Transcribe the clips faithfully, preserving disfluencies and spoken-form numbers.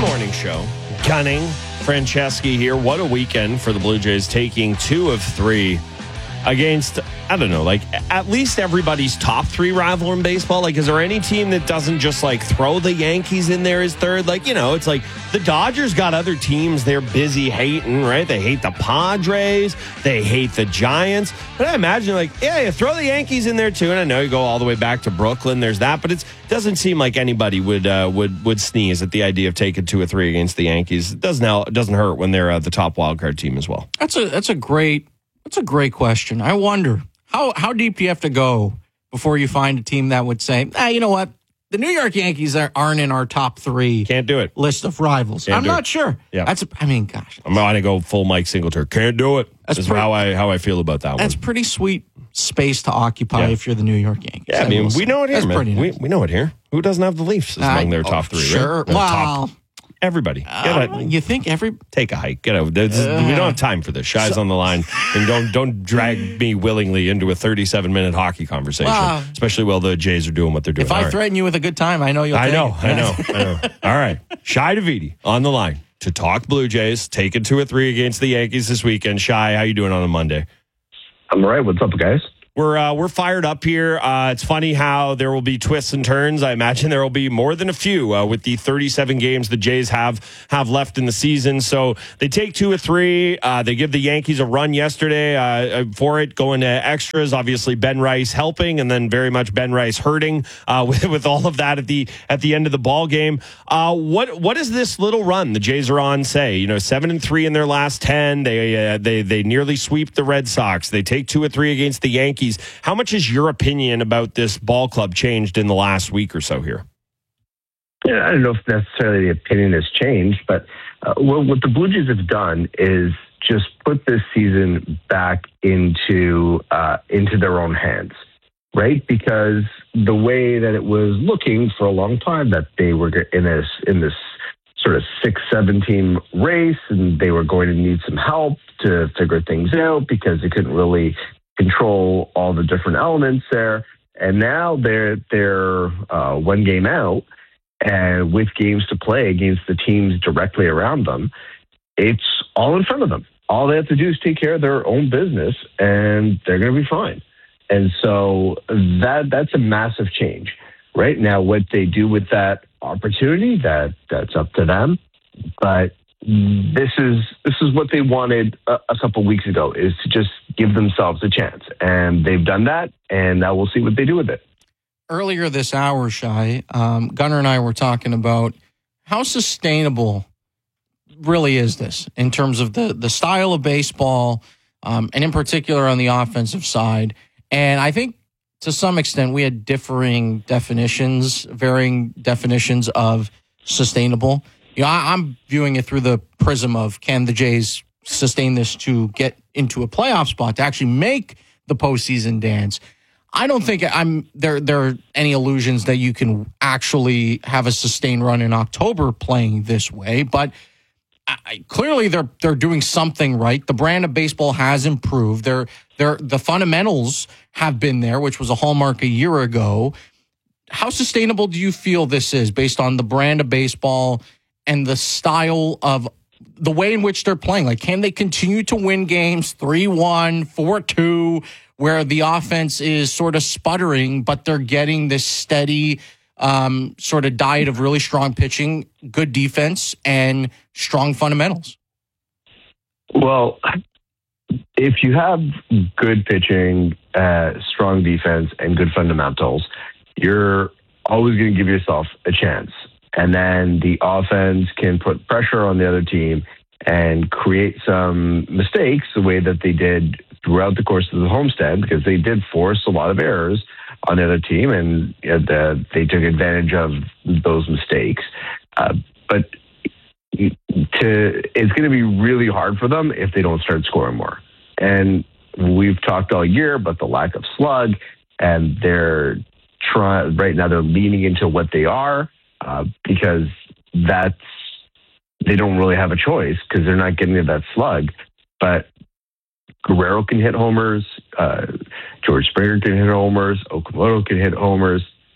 morning show. Gunning, Franceschi here. What a weekend for the Blue Jays, taking two of three against, I don't know, like at least everybody's top three rival in baseball. Like, is there any team that doesn't just like throw the Yankees in there as third? Like, you know, it's like the Dodgers got other teams they're busy hating, right? They hate the Padres. They hate the Giants. But I imagine like, yeah, you throw the Yankees in there too. And I know you go all the way back to Brooklyn. There's that. But it doesn't seem like anybody would uh, would would sneeze at the idea of taking two or three against the Yankees. It doesn't, help, it doesn't hurt when they're uh, the top wildcard team as well. That's a, that's a great... That's a great question. I wonder, how how deep do you have to go before you find a team that would say, ah, you know what? The New York Yankees are, aren't in our top three Can't do it. list of rivals. Can't I'm do not it. sure. Yeah. That's. A, I mean, gosh. I'm going to go full Mike Singletary. Can't do it. That's That's pretty- how I how I feel about that That's one. pretty sweet space to occupy Yeah. if you're the New York Yankees. Yeah, I mean, will we say. know it here, That's man. pretty nice. We, we know it here. Who doesn't have the Leafs as among I- their top oh, three, Sure. right? Their Wow. top- everybody. Get Uh, it. you think every... Take a hike. Get out. This is- we don't have time for this. Shy's on the line. And don't don't drag me willingly into a thirty-seven minute hockey conversation, Wow. especially while the Jays are doing what they're doing. If I All right. threaten you with a good time, I know you'll I take know, it. I know, I know. All right. Shy Davidi on the line to talk Blue Jays, taking two or three against the Yankees this weekend. Shy, how you doing on a Monday? I'm all right. What's up, guys? We're uh, we're fired up here. Uh, it's funny how there will be twists and turns. I imagine there will be more than a few uh, with the thirty-seven games the Jays have have left in the season. So they take two or three. Uh, they give the Yankees a run yesterday uh, for it, going to extras. Obviously, Ben Rice helping, and then very much Ben Rice hurting uh, with with all of that at the at the end of the ball game. Uh, what what is this little run the Jays are on? Say, you know, seven and three in their last ten. They uh, they they nearly sweep the Red Sox. They take two or three against the Yankees. How much has your opinion about this ball club changed in the last week or so here? Yeah, I don't know if necessarily the opinion has changed, but uh, what, what the Blue Jays have done is just put this season back into uh, into their own hands, right? Because the way that it was looking for a long time, that they were in this in this sort of six, seven team race, and they were going to need some help to figure things out because they couldn't really control all the different elements there. And now they're they're uh, one game out, and with games to play against the teams directly around them, it's all in front of them. All they have to do is take care of their own business, and they're going to be fine. And so that that's a massive change. Right now, what they do with that opportunity, that that's up to them. But this is this is what they wanted a, a couple weeks ago, is to just give themselves a chance, and they've done that, and now we'll see what they do with it. Earlier this hour, Shy, um, Gunnar and I were talking about how sustainable really is this in terms of the the style of baseball, um, and in particular on the offensive side. And I think to some extent we had differing definitions, varying definitions of sustainable. You know, I, I'm viewing it through the prism of, can the Jays sustain this to get into a playoff spot, to actually make the postseason dance? I don't think I'm there. There are any illusions that you can actually have a sustained run in October playing this way, but I, clearly they're they're doing something right. The brand of baseball has improved. They're, they're, the fundamentals have been there, which was a hallmark a year ago. How sustainable do you feel this is based on the brand of baseball and the style of the way in which they're playing? Like, can they continue to win games three one, four two, where the offense is sort of sputtering, but they're getting this steady um, sort of diet of really strong pitching, good defense, and strong fundamentals? Well, if you have good pitching, uh, strong defense, and good fundamentals, you're always going to give yourself a chance. And then the offense can put pressure on the other team and create some mistakes the way that they did throughout the course of the homestand, because they did force a lot of errors on the other team, and you know, the, they took advantage of those mistakes. Uh, but to, it's going to be really hard for them if they don't start scoring more. And we've talked all year about the lack of slug, and they're trying right now. They're leaning into what they are. Uh, because that's, they don't really have a choice because they're not getting to that slug. But Guerrero can hit homers, uh, George Springer can hit homers, Okamoto can hit homers.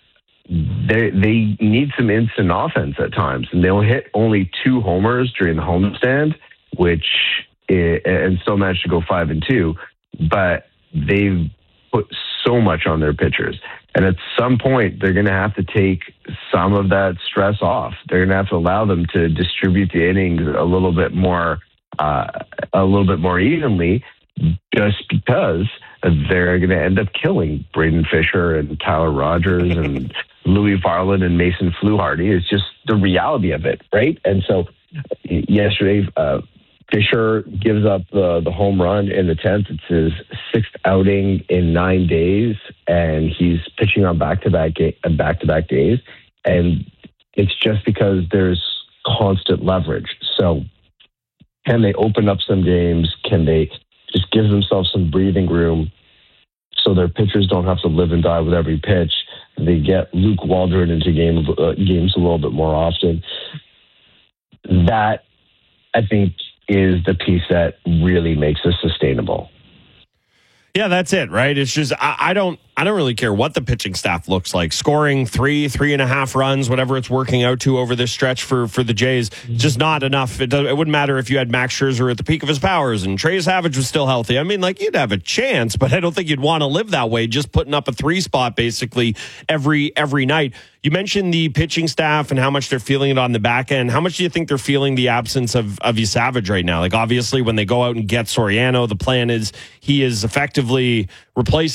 they they need some instant offense at times, and they'll hit only two homers during the homestand, which is, and still manage to go five and two. But they've put so much on their pitchers, and at some point they're going to have to take some of that stress off. They're going to have to allow them to distribute the innings a little bit more, uh, a little bit more evenly, just because they're going to end up killing Braden Fisher and Tyler Rogers and Louis Varland and Mason Fluharty. It's just the reality of it, right? And so yesterday, uh, Fisher gives up the, the home run in the tenth. It's his sixth outing in nine days, and he's pitching on back-to-back ga- back-to-back days. And it's just because there's constant leverage. So can they open up some games? Can they just give themselves some breathing room so their pitchers don't have to live and die with every pitch? They get Luke Waldron into game, uh, games a little bit more often. That, I think, is the piece that really makes us sustainable. Yeah, that's it, right? It's just I, I don't I don't really care what the pitching staff looks like. Scoring three, three and a half runs, whatever it's working out to over this stretch for, for the Jays, just not enough. It, does, it wouldn't matter if you had Max Scherzer at the peak of his powers and Trey Savage was still healthy. I mean, like, you'd have a chance, but I don't think you'd want to live that way, just putting up a three spot basically every every night. You mentioned the pitching staff and how much they're feeling it on the back end. How much do you think they're feeling the absence of, of Savage right now? Like, obviously, when they go out and get Soriano, the plan is he is effectively replacing